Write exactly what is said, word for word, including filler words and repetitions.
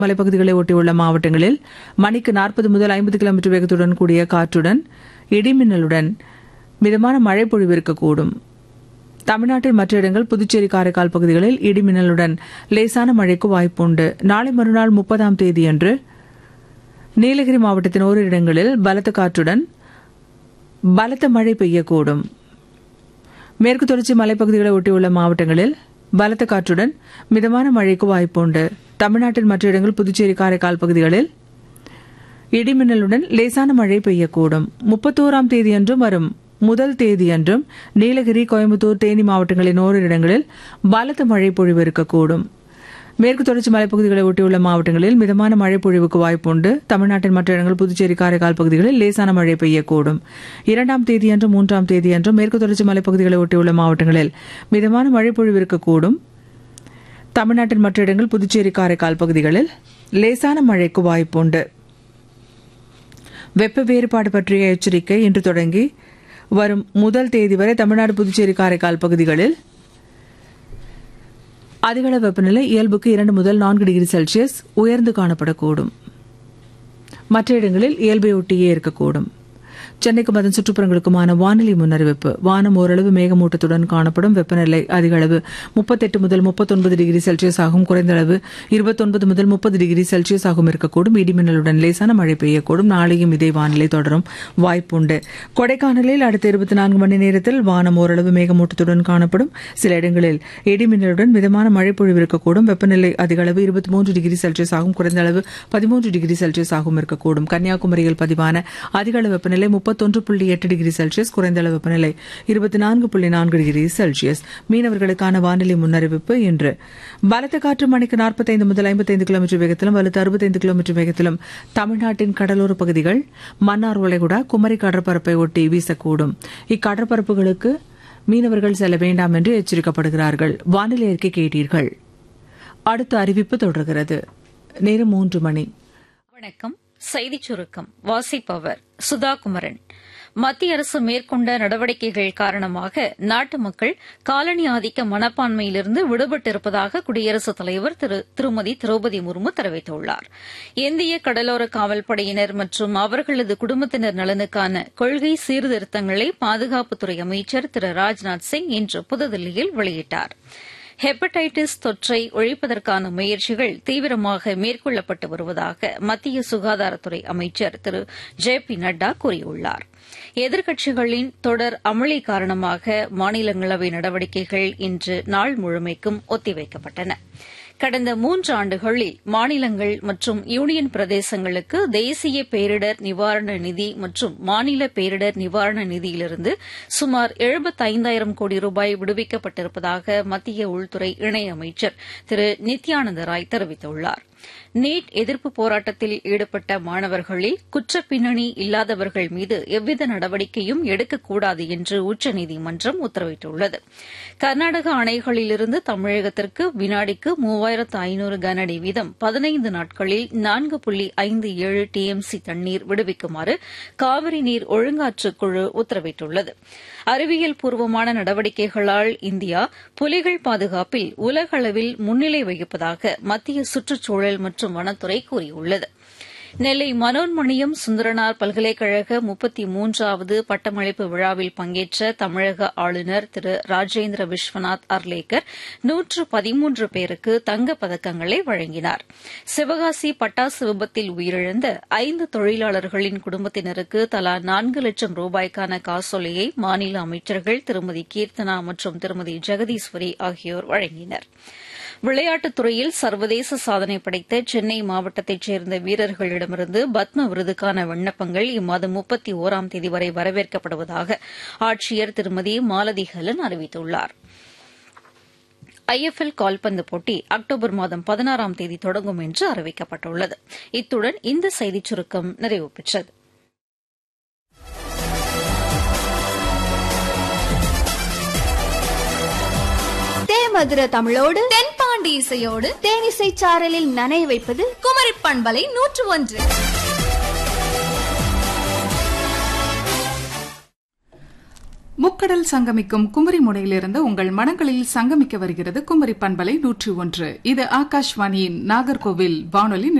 மலைப்பகுதிகளை ஒட்டியுள்ள மாவட்டங்களில் மணிக்கு நாற்பது முதல் ஐம்பது கிலோமீட்டர் வேகத்துடன் கூடிய காற்றுடன் இடிமின்னலுடன் மிதமான மழை பொழிவு இருக்கக்கூடும். தமிழ்நாட்டின் மற்ற இடங்கள் புதுச்சேரி காரைக்கால் பகுதிகளில் இடிமின்னலுடன் லேசான மழைக்கு வாய்ப்புண்டு. நாளை மறுநாள் முப்பதாம் தேதியன்று நீலகிரி மாவட்டத்தின் ஓரிரு இடங்களில் பலத்த காற்றுடன் பலத்த மழை பெய்யக்கூடும். மேற்கு தொடர்ச்சி மலைப்பகுதிகளை ஒட்டியுள்ள மாவட்டங்களில் பலத்த காற்றுடன் மிதமான மழைக்கு வாய்ப்புண்டு. தமிழ்நாட்டின் மற்ற இடங்கள் புதுச்சேரி காரைக்கால் பகுதிகளில் இடிமின்னலுடன் லேசான மழை பெய்யக்கூடும். முப்பத்தோராம் தேதியன்றும் வரும் முதல் தேதியன்றும் நீலகிரி, கோயம்புத்தூர், தேனி மாவட்டங்களின் ஓரிரு இடங்களில் பலத்த மழை பொழிவு இருக்கக்கூடும். மேற்கு தொடர்ச்சி மலைப்பகுதிகளை ஒட்டியுள்ள மாவட்டங்களில் மிதமான மழை பொழிவுக்கு வாய்ப்புண்டு. தமிழ்நாட்டின் மற்ற இடங்கள் புதுச்சேரி காரைக்கால் பகுதிகளில் லேசான மழை பெய்யக்கூடும். இரண்டாம் தேதியன்றும் மூன்றாம் தேதியன்றும் மேற்கு தொடர்ச்சி மலைப்பகுதிகளை ஒட்டியுள்ள மாவட்டங்களில் மிதமான மழை பொழிவு இருக்கக்கூடும். தமிழ்நாட்டின் மற்ற இடங்கள் புதுச்சேரி காரைக்கால் பகுதிகளில் லேசான மழைக்கு வாய்ப்புண்டு. வெப்ப வேறுபாடு பற்றிய எச்சரிக்கை இன்று தொடங்கி வரும் முதல் தேதி வரை தமிழ்நாடு, புதுச்சேரி காரைக்கால் பகுதிகளில் அதிகளவு வெப்பநிலை இயல்புக்கு இரண்டு முதல் நான்கு டிகிரி செல்சியஸ் உயர்ந்து காணப்படக்கூடும். மற்ற இடங்களில் இயல்பை ஒட்டியே இருக்கக்கூடும். சென்னைக்கும் அதன் சுற்றுப்புறங்களுக்குமான வானிலை முன்னறிவிப்பு. வானம் ஓரளவு மேகமூட்டத்துடன் காணப்படும். வெப்பநிலை அதிக அளவு முப்பத்தெட்டு முதல் முப்பத்தொன்பது டிகிரி செல்சியஸ் ஆகும். குறைந்த அளவு இருபத்தொன்பது முதல் முப்பது டிகிரி செல்சியஸ் ஆகும் இருக்கக்கூடும். இடிமின்னலுடன் லேசான மழை பெய்யக்கூடும். நாளையும் இதே வானிலை தொடரும் வாய்ப்புண்டு. கொடைக்கானலில் அடுத்த இருபத்தி நான்கு மணி நேரத்தில் வானம் ஓரளவு மேகமூட்டத்துடன் காணப்படும். சில இடங்களில் இடிமின்னலுடன் மிதமான மழை பொழிவு இருக்கக்கூடும். வெப்பநிலை அதிக அளவு இருபத்தி மூன்று டிகிரி செல்சியஸ் ஆகும். குறைந்த அளவு பதிமூன்று டிகிரி செல்சியஸ் ஆகும் இருக்கக்கூடும். கன்னியாகுமரியில் பதிவான அதிக அளவு வெப்பநிலை முப்பத்தொன்று புள்ளி எட்டு டிகிரி செல்சியஸ், குறைந்த அளவு வெப்பநிலை இருபத்தி நான்கு புள்ளி நான்கு டிகிரி செல்சியஸ். மீனவர்களுக்கான வானிலை முன்னறிவிப்பு இன்று பலத்த காற்று மணிக்கு நாற்பத்தைந்து முதல் ஐம்பத்தைந்து கிலோமீட்டர் வேகத்திலும் வலுத்து அறுபத்தைந்து கிலோமீட்டர் வேகத்திலும் தமிழ்நாட்டின் கடலோர பகுதிகள், மன்னார் வளைகுடா, குமரி கடற்பரப்பை ஒட்டி வீசக்கூடும். இக்கடற்பரப்புகளுக்கு மீனவர்கள் செல்ல வேண்டாம் என்று எச்சரிக்கப்படுகிறார்கள். வானிலை அறிக்கை கேட்டீர்கள். அடுத்த அறிவிப்பு தொடர்கிறது. நேரம் மூன்று மணி. வணக்கம். செய்திச் சுருக்கம் வாசிப்பவர் சுதா குமரன். மத்திய அரசு மேற்கொண்ட நடவடிக்கைகள் காரணமாக நாட்டு மக்கள் காலனி ஆதிக்க மனப்பான்மையிலிருந்து விடுபட்டிருப்பதாக குடியரசுத் தலைவர் திரு திருமதி திரௌபதி முர்மு தெரிவித்துள்ளார். இந்திய கடலோர காவல்படையினர் மற்றும் அவர்களது குடும்பத்தினர் நலனுக்கான கொள்கை சீர்திருத்தங்களை பாதுகாப்புத்துறை அமைச்சர் திரு ராஜ்நாத் சிங் இன்று புதுதில்லியில் வெளியிட்டார். ஹெப்படைட்டிஸ் தொற்றை ஒழிப்பதற்கான முயற்சிகள் தீவிரமாக மேற்கொள்ளப்பட்டு வருவதாக மத்திய சுகாதாரத்துறை அமைச்சர் திரு ஜே பி நட்டா கூறியுள்ளார். எதிர்க்கட்சிகளின் தொடர் அமளி காரணமாக மாநிலங்களவை நடவடிக்கைகள் இன்று நாள் முழுமைக்கும் ஒத்திவைக்கப்பட்டன. கடந்த மூன்று ஆண்டுகளில் மாநிலங்கள் மற்றும் யூனியன் பிரதேசங்களுக்கு தேசிய பேரிடர் நிவாரண நிதி மற்றும் மாநில பேரிடர் நிவாரண நிதியிலிருந்து சுமார் எழுபத்தைந்தாயிரம் கோடி ரூபாய் விடுவிக்கப்பட்டிருப்பதாக மத்திய உள்துறை இணையமைச்சர் திரு நித்யானந்த ராய் தெரிவித்துள்ளார். நீட் எதிர்ப்பு போராட்டத்தில் ஈடுபட்ட மாணவர்களில் குற்றப் பின்னணி இல்லாதவர்கள் மீது எவ்வித நடவடிக்கையும் எடுக்கக்கூடாது என்று உச்சநீதிமன்றம் உத்தரவிட்டுள்ளது. கர்நாடக அணைகளிலிருந்து தமிழகத்திற்கு வினாடிக்கு மூவாயிரத்து ஐநூறு கனஅடி வீதம் பதினைந்து நாட்களில் நான்கு புள்ளி ஐந்து ஏழு டிஎம்சி தண்ணீர் விடுவிக்குமாறு காவிரி நீர் ஒழுங்காற்றுக் குழு உத்தரவிட்டுள்ளது. அறிவியல் பூர்வமான நடவடிக்கைகளால் இந்தியா புலிகள் பாதுகாப்பில் உலக அளவில் முன்னிலை வகிப்பதாக மத்திய சுற்றுச்சூழல் மற்றும் வனத்துறை கூறியுள்ளது. நெல்லை மனோன்மணியம் சுந்தரனார் பல்கலைக்கழக முப்பத்தி மூன்றாவது பட்டமளிப்பு விழாவில் பங்கேற்ற தமிழக ஆளுநர் திரு ராஜேந்திர விஸ்வநாத் அர்லேக்கர் நூற்று பதிமூன்று பேருக்கு தங்கப் பதக்கங்களை வழங்கினார். சிவகாசி பட்டாசு விபத்தில் உயிரிழந்த ஐந்து தொழிலாளர்களின் குடும்பத்தினருக்கு தலா நான்கு லட்சம் ரூபாய்க்கான காசோலையை மாநில அமைச்சர்கள் திருமதி கீர்த்தனா மற்றும் திருமதி ஜெகதீஸ்வரி ஆகியோர் வழங்கினர். விளையாட்டுத் துறையில் சர்வதேச சாதனை படைத்த சென்னை மாவட்டத்தைச் சேர்ந்த வீரர்களிடமிருந்து பத்ம விருதுக்கான விண்ணப்பங்கள் இம்மாதம் முப்பத்தி ஒராம் தேதி வரை வரவேற்கப்படுவதாக ஆட்சியர் திருமதி மாலதி ஹெலன் அறிவித்துள்ளார். ஐ எஃப் எல் கால்பந்து போட்டி அக்டோபர் மாதம் பதினாறாம் தேதி தொடங்கும் என்று அறிவிக்கப்பட்டுள்ளது. இத்துடன் இந்த செய்திச் சுருக்கம் நிறைவு பெற்றது. மதுர தமிழோடு தென்பாண்டி இசையோடு தேனிசை சாரலில் நனைய வைப்பது குமரி பண்பலை நூற்று ஒன்று. முக்கடல் சங்கமிக்கும் குமரி முனையிலிருந்து உங்கள் மனங்களில் சங்கமிக்க வருகிறது குமரி பண்பலை நூற்றி ஒன்று. இது ஆகாஷ்வாணியின் நாகர்கோவில் வானொலி